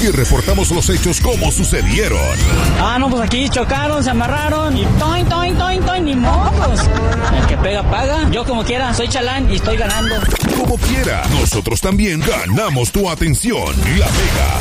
y reportamos los hechos como sucedieron. Ah, no, pues aquí chocaron, se amarraron y toin, ni mocos. El que pega, paga. Yo como quiera, soy chalán y estoy ganando. Como quiera, nosotros también ganamos tu atención. La Mega